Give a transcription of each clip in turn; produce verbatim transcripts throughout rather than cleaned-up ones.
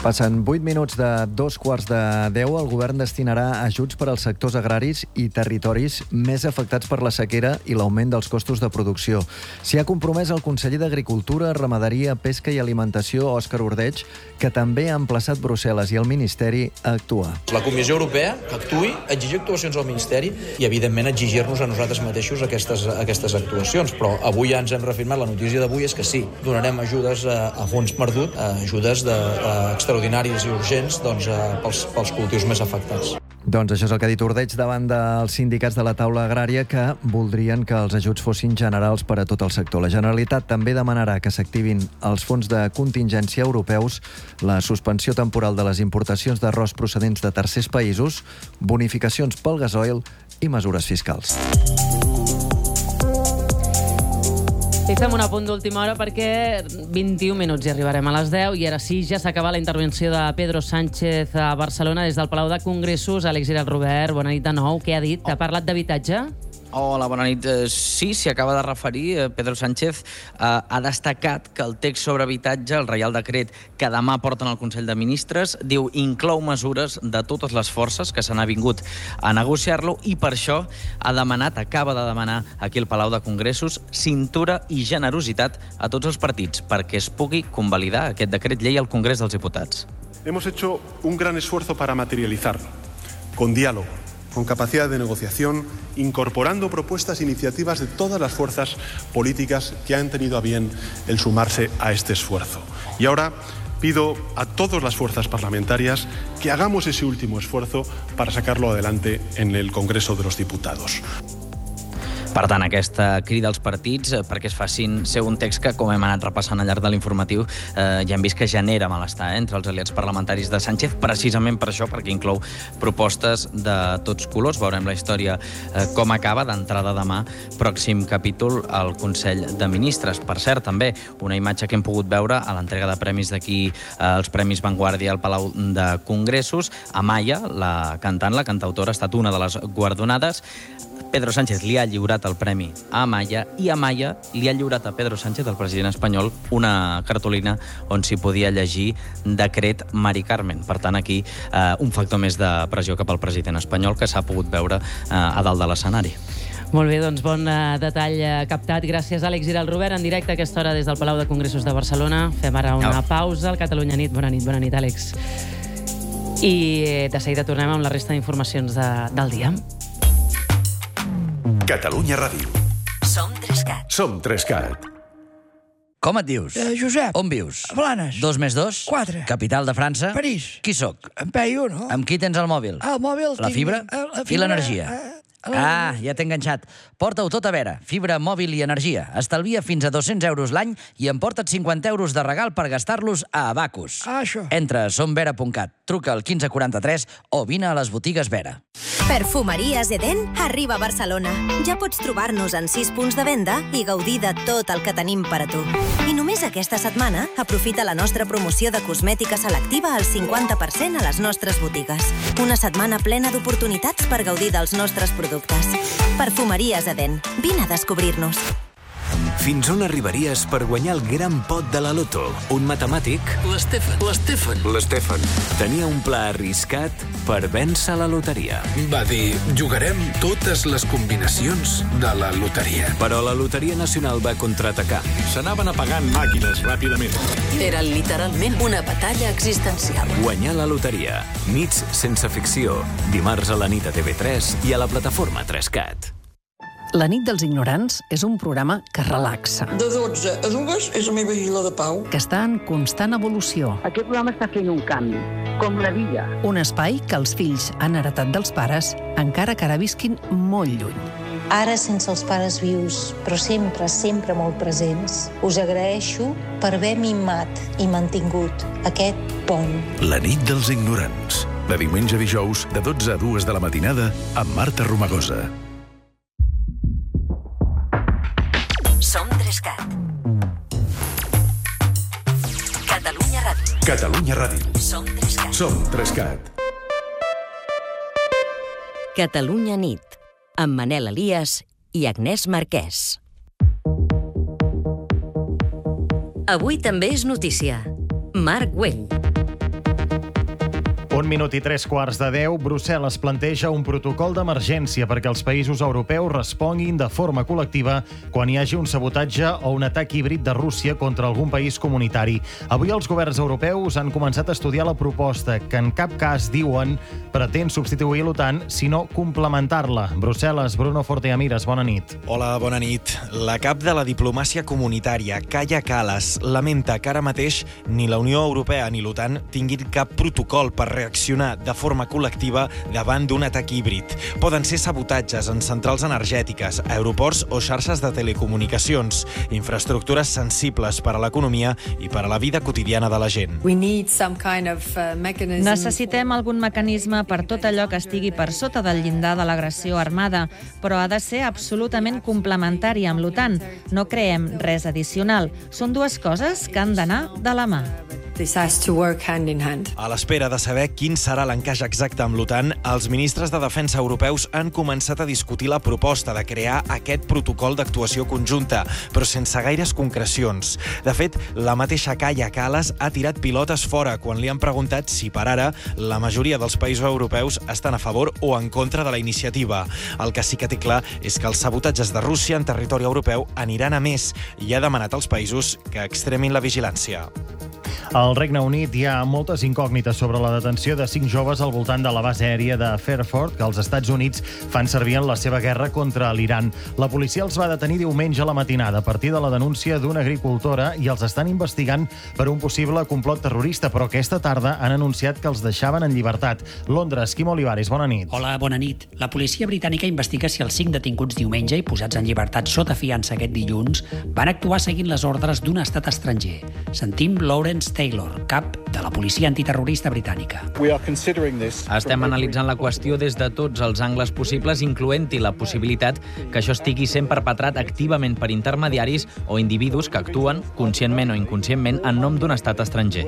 Passen vuit minuts de dos quarts de deu. El govern destinarà ajuts per als sectors agraris i territoris més afectats per la sequera i l'augment dels costos de producció. S'hi ha compromès el conseller d'Agricultura, Ramaderia, Pesca i Alimentació, Òscar Ordeig, que també ha emplaçat Brussel·les i el Ministeri a actuar. La Comissió Europea que actuï, exigir actuacions al Ministeri i, evidentment, exigir-nos a nosaltres mateixos aquestes, aquestes actuacions. Però avui ja ens hem reafirmat, la notícia d'avui és que sí, donarem ajudes a, a fons perdut, a ajudes de, a extraordinaris i urgents doncs, pels, pels cultius més afectats. Doncs això és el que ha dit Ordeig davant dels sindicats de la taula agrària, que voldrien que els ajuts fossin generals per a tot el sector. La Generalitat també demanarà que s'activin els fons de contingència europeus, la suspensió temporal de les importacions d'arròs procedents de tercers països, bonificacions pel gasoil i mesures fiscals. I fem un apunt d'última hora perquè vint-i-un minuts i arribarem a les deu i ara sí, ja s'acaba la intervenció de Pedro Sánchez a Barcelona des del Palau de Congressos. Àlex Giralt-Robert, bona nit de nou. Què ha dit? Ha parlat d'habitatge? Hola, bona nit. Sí, s'hi acaba de referir. Pedro Sánchez ha destacat que el text sobre habitatge, el Reial Decret que demà porten al Consell de Ministres, diu inclou mesures de totes les forces que s'han avingut a negociar-lo i per això ha demanat, acaba de demanar aquí al Palau de Congressos, cintura i generositat a tots els partits perquè es pugui convalidar aquest decret llei al Congrés dels Diputats. Hemos hecho un gran esfuerzo para materializarlo, con diálogo, con capacidad de negociación, incorporando propuestas e iniciativas de todas las fuerzas políticas que han tenido a bien el sumarse a este esfuerzo. Y ahora pido a todas las fuerzas parlamentarias que hagamos ese último esfuerzo para sacarlo adelante en el Congreso de los Diputados. Per tant, aquesta crida als partits perquè es facin ser un text que, com hem anat repassant al llarg de l'informatiu, eh, ja hem vist que genera malestar eh, entre els aliats parlamentaris de Sánchez, precisament per això, perquè inclou propostes de tots colors. Veurem la història eh, com acaba d'entrada demà, pròxim capítol al Consell de Ministres. Per cert, també, una imatge que hem pogut veure a l'entrega de premis d'aquí, eh, els Premis Vanguardia al Palau de Congressos. Amaya, la cantant, la cantautora, ha estat una de les guardonades. Pedro Sánchez li ha lliurat el premi a Amaya i Amaya li ha lliurat a Pedro Sánchez, el president espanyol, una cartolina on s'hi podia llegir Decret Mari Carmen. Per tant, aquí eh, un factor més de pressió cap al president espanyol que s'ha pogut veure eh, a dalt de l'escenari. Molt bé, doncs bon uh, detall uh, captat. Gràcies, Àlex Giralt-Robert, en directe a aquesta hora des del Palau de Congressos de Barcelona. Fem ara una no. pausa al Catalunya Nit. Bona nit, bona nit, Àlex. I eh, de seguida tornem amb la resta d'informacions de, del dia. Catalunya Ràdio. Som Trescat. Som Trescat. Com et dius? Eh, Josep. On vius? A Blanes. Dos més dos? Quatre. Capital de França? París. Qui sóc? En Peyu, no? Amb qui tens el mòbil? Ah, el mòbil... La tinc... fibra? Eh, la fibra I l'energia? Eh, Ah, ja t'he enganxat. Porta-ho tot a veure. Fibra, mòbil i energia. Estalvia fins a dos-cents euros l'any i emporta't cinquanta euros de regal per gastar-los a Abacus. Ah, això. Entra a somvera punt cat, truca al quinze quaranta-tres o vine a les botigues Vera. Perfumeries Eden arriba a Barcelona. Ja pots trobar-nos en sis punts de venda i gaudir de tot el que tenim per a tu. I només aquesta setmana aprofita la nostra promoció de cosmètica selectiva al cinquanta per cent a les nostres botigues. Una setmana plena d'oportunitats per gaudir dels nostres productes. Perfumeries Eden. Vine a descobrir-nos. Fins on arribaries per guanyar el gran pot de la loto? Un matemàtic... L'Stefan. L'Stefan. L'Stefan. Tenia un pla arriscat per vèncer la loteria. Va dir, jugarem totes les combinacions de la loteria. Però la Loteria Nacional va contraatacar. S'anaven apagant màquines ràpidament. Era literalment una batalla existencial. Guanyar la loteria. Nits sense ficció. Dimarts a la nit a T V tres i a la plataforma Trescat. La nit dels ignorants és un programa que relaxa. De dotze a dues és la meva isla de pau. Que està en constant evolució. Aquest programa està fent un canvi, com la vida. Un espai que els fills han heretat dels pares, encara que ara visquin molt lluny. Ara sense els pares vius, però sempre, sempre molt presents, us agraeixo per haver mimat i mantingut aquest pont. La nit dels ignorants. De diumenge a dijous, de dotze a dues de la matinada, amb Marta Romagosa. Som Trescat. Catalunya Ràdio. Catalunya Ràdio. Som Trescat. Som Trescat. Catalunya Nit, amb Manel Elias i Agnès Marquès. Avui també és notícia. Marc Güell. Un minut i tres quarts de deu, Brussel·les planteja un protocol d'emergència perquè els països europeus responguin de forma col·lectiva quan hi hagi un sabotatge o un atac híbrid de Rússia contra algun país comunitari. Avui els governs europeus han començat a estudiar la proposta, que en cap cas, diuen, pretén substituir l'OTAN, sinó complementar-la. Brussel·les, Bruno Forteamires, bona nit. Hola, bona nit. La cap de la diplomàcia comunitària, Kaja Kallas, lamenta que ara mateix ni la Unió Europea ni l'OTAN tinguin cap protocol per reaccionar de forma col·lectiva davant d'un atac híbrid. Poden ser sabotatges en centrals energètiques, aeroports o xarxes de telecomunicacions, infraestructures sensibles per a l'economia i per a la vida quotidiana de la gent. Necessitem algun mecanisme per tot allò que estigui per sota del llindar de l'agressió armada, però ha de ser absolutament complementari amb l'OTAN. No creem res addicional. Són dues coses que han d'anar de la mà. A l'espera de saber quin serà l'encaix exacte amb l'OTAN, els ministres de defensa europeus han començat a discutir la proposta de crear aquest protocol d'actuació conjunta, però sense gaires concrecions. De fet, la mateixa Kaja Kallas ha tirat pilotes fora quan li han preguntat si per ara la majoria dels països europeus estan a favor o en contra de la iniciativa. El que sí que té clar és que els sabotatges de Rússia en territori europeu aniran a més i ha demanat als països que extremin la vigilància. Al Regne Unit hi ha moltes incògnites sobre la detenció de cinc joves al voltant de la base aèria de Fairford, que els Estats Units fan servir en la seva guerra contra l'Iran. La policia els va detenir diumenge a la matinada a partir de la denúncia d'una agricultora i els estan investigant per un possible complot terrorista, però aquesta tarda han anunciat que els deixaven en llibertat. Londres, Quim Olivares, bona nit. Hola, bona nit. La policia britànica investiga si els cinc detinguts diumenge i posats en llibertat sota fiança aquest dilluns van actuar seguint les ordres d'un estat estranger. Sentim Lawrence Taylor, cap de la policia antiterrorista britànica. Estem analitzant la qüestió des de tots els angles possibles, incloent-hi la possibilitat que això estigui sent perpetrat activament per intermediaris o individus que actuen, conscientment o inconscientment, en nom d'un estat estranger.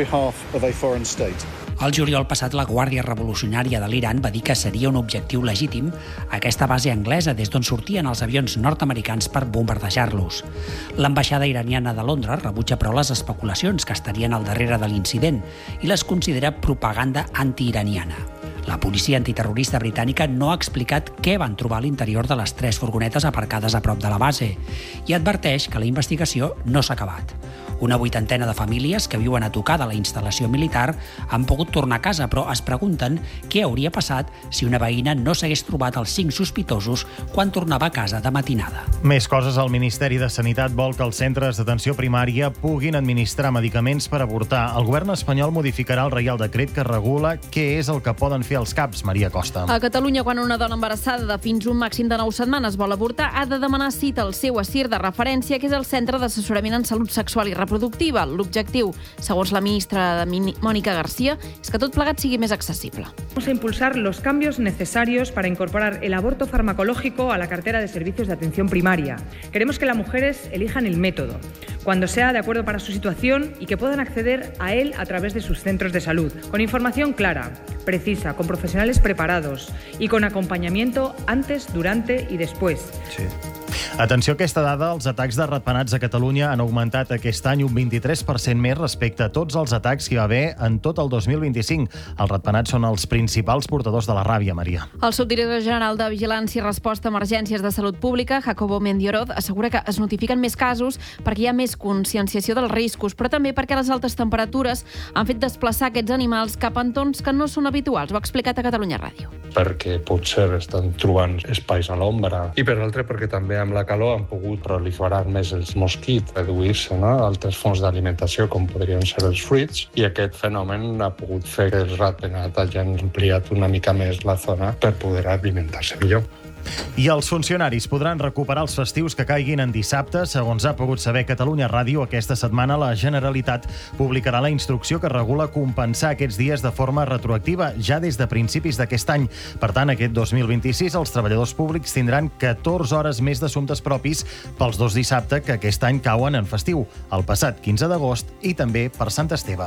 El juliol passat, la Guàrdia Revolucionària de l'Iran va dir que seria un objectiu legítim aquesta base anglesa des d'on sortien els avions nord-americans per bombardejar-los. L'ambaixada iraniana de Londres rebutja però les especulacions que estarien al darrere de l'incident i les considera propaganda antiiraniana. La policia antiterrorista britànica no ha explicat què van trobar a l'interior de les tres furgonetes aparcades a prop de la base i adverteix que la investigació no s'ha acabat. Una vuitantena de famílies que viuen a tocar de la instal·lació militar han pogut tornar a casa, però es pregunten què hauria passat si una veïna no s'hagués trobat els cinc sospitosos quan tornava a casa de matinada. Més coses. El Ministeri de Sanitat vol que els centres d'atenció primària puguin administrar medicaments per avortar. El govern espanyol modificarà el Reial Decret que regula què és el que poden fer els CAPs. Maria Costa. A Catalunya, quan una dona embarassada de fins un màxim de nou setmanes vol avortar, ha de demanar cita al seu A S I R de referència, que és el Centre d'Assessorament en Salut Sexual i Reproductiva. L'objectiu, segons la ministra Mónica García, és que tot plegat sigui més accesible. Vamos a impulsar los cambios necesarios para incorporar el aborto farmacológico a la cartera de servicios de atención primaria. Queremos que las mujeres elijan el método, cuando sea de acuerdo para su situación y que puedan acceder a él a través de sus centros de salud, con información clara, precisa, con profesionales preparados y con acompañamiento antes, durante y después. Sí. Atenció a aquesta dada, els atacs de ratpenats a Catalunya han augmentat aquest any un vint-i-tres per cent més respecte a tots els atacs que hi va haver en tot el dos mil vint-i-cinc. Els ratpenats són els principals portadors de la ràbia, Maria. El subdirector general de Vigilància i Resposta a Emergències de Salut Pública, Jacobo Mendioroz, assegura que es notifiquen més casos perquè hi ha més conscienciació dels riscos, però també perquè les altes temperatures han fet desplaçar aquests animals cap a entorns que no són habituals. Ho ha explicat a Catalunya Ràdio. Perquè potser estan trobant espais a l'ombra i per l'altre perquè també amb la calor han pogut proliferar més els mosquits, reduir-se, no?, altres fonts d'alimentació com podrien ser els fruits, i aquest fenomen ha pogut fer que els ratpenats hagin ampliat una mica més la zona per poder alimentar-se millor. I els funcionaris podran recuperar els festius que caiguin en dissabte. Segons ha pogut saber Catalunya Ràdio, aquesta setmana la Generalitat publicarà la instrucció que regula compensar aquests dies de forma retroactiva ja des de principis d'aquest any. Per tant, aquest dos mil vint-i-sis els treballadors públics tindran catorze hores més d'assumptes propis pels dos dissabte que aquest any cauen en festiu, el passat quinze d'agost i també per Sant Esteve.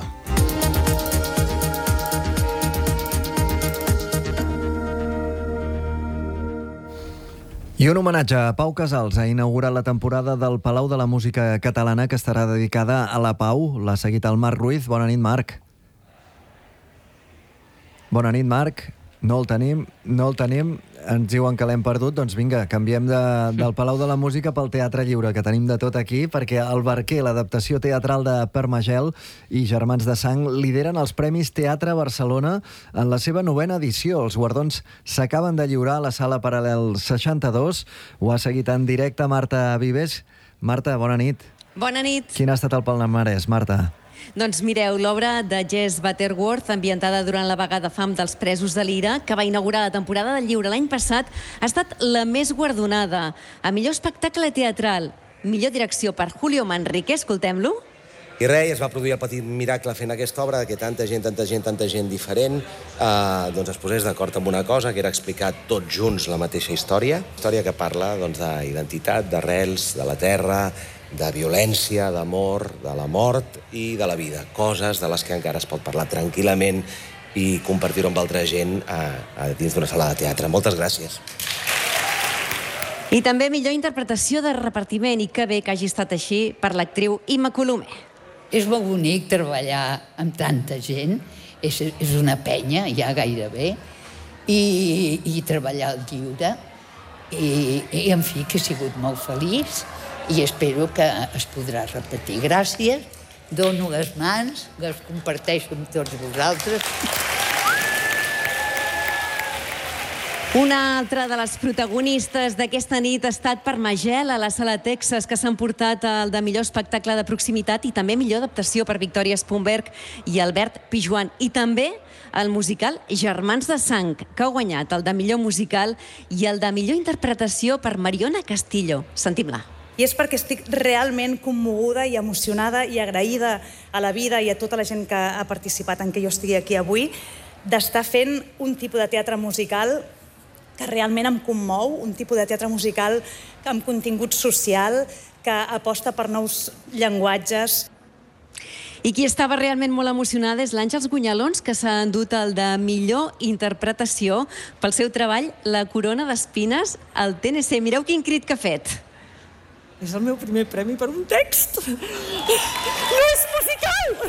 I un homenatge a Pau Casals ha inaugurat la temporada del Palau de la Música Catalana, que estarà dedicada a la Pau. L'ha seguit el Marc Ruiz. Bona nit, Marc. Bona nit, Marc. No el tenim, no el tenim. Ens diuen que l'hem perdut. Doncs vinga, canviem de, del Palau de la Música pel Teatre Lliure, que tenim de tot aquí, perquè el Barquer, l'adaptació teatral de Permagel i Germans de Sang, lideren els Premis Teatre Barcelona en la seva novena edició. Els guardons s'acaben de lliurar a la Sala Paral·lel seixanta-dos. Ho ha seguit en directe Marta Vives. Marta, bona nit. Bona nit. Quin ha estat el palmarès, Marta? Doncs mireu, l'obra de Jess Butterworth, ambientada durant la vaga de fam dels presos de l'Ira, que va inaugurar la temporada del lliure l'any passat, ha estat la més guardonada. A millor espectacle teatral, millor direcció per Julio Manrique, escoltem-lo. I res, es va produir el petit miracle fent aquesta obra, que tanta gent, tanta gent, tanta gent diferent eh, doncs es posés d'acord amb una cosa, que era explicar tots junts la mateixa història, història que parla doncs, d'identitat, d'arrels, de la terra, de violència, d'amor, de la mort i de la vida. Coses de les que encara es pot parlar tranquil·lament i compartir-ho amb altra gent a, a dins d'una sala de teatre. Moltes gràcies. I també millor interpretació de repartiment, i que bé que hagi estat així per l'actriu Imma Colomer. És molt bonic treballar amb tanta gent, és, és una penya ja gairebé, i, i treballar al lliure, i, i en fi, que he sigut molt feliç, i espero que es podrà repetir. Gràcies, dono les mans, les comparteixo amb tots vosaltres. Una altra de les protagonistes d'aquesta nit ha estat Permagel a la Sala Texas, que s'han portat el de millor espectacle de proximitat i també millor adaptació per Victòria Spumberg i Albert Pijuan. I també el musical Germans de Sang, que ha guanyat el de millor musical i el de millor interpretació per Mariona Castillo. Sentim-la. I és perquè estic realment commoguda i emocionada i agraïda a la vida i a tota la gent que ha participat en que jo estigui aquí avui, d'estar fent un tipus de teatre musical que realment em commou, un tipus de teatre musical amb contingut social, que aposta per nous llenguatges. I qui estava realment molt emocionada és l'Àngels Gunyalons, que s'ha endut el de millor interpretació pel seu treball La corona d'espines al T N C. Mireu quin crit que ha fet. És el meu primer premi per un text. No és musical!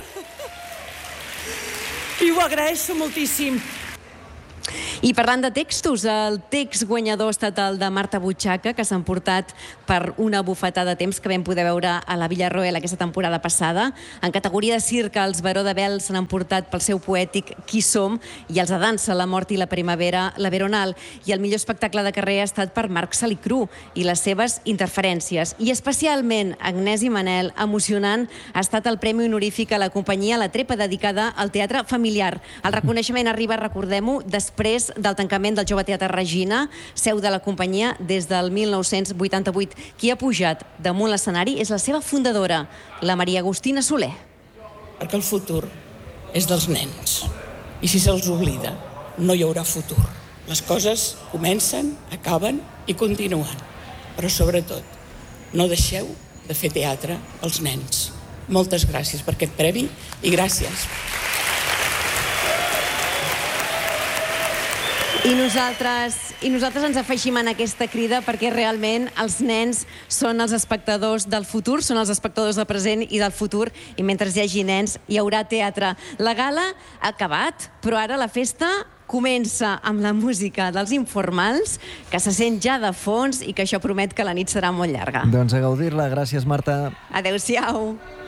I ho agraeixo moltíssim. I parlant de textos, el text guanyador ha estat el de Marta Butxaca, que s'ha emportat per una bufetada de temps que vam poder veure a la Villarroel aquesta temporada passada. En categoria de circ, els Baró de Bel s'han emportat pel seu poètic Qui som, i els de dansa, La mort i la primavera, La Veronal. I el millor espectacle de carrer ha estat per Marc Salicru i les seves interferències. I especialment, Agnès i Manel, emocionant, ha estat el premi honorífic a la companyia La Trepa, dedicada al teatre familiar. El reconeixement arriba, recordem-ho, després del tancament del Jove Teatre Regina, seu de la companyia des del mil nou-cents vuitanta-vuit. Qui ha pujat damunt l'escenari és la seva fundadora, la Maria Agustina Soler. Perquè el futur és dels nens. I si se'ls oblida, no hi haurà futur. Les coses comencen, acaben i continuen. Però sobretot, no deixeu de fer teatre als nens. Moltes gràcies per aquest premi i gràcies. I nosaltres, I nosaltres ens afegim en aquesta crida perquè realment els nens són els espectadors del futur, són els espectadors del present i del futur, i mentre hi hagi nens hi haurà teatre. La gala ha acabat, però ara la festa comença amb la música dels informals, que se sent ja de fons i que això promet que la nit serà molt llarga. Doncs a gaudir-la. Gràcies, Marta. Adéu-siau.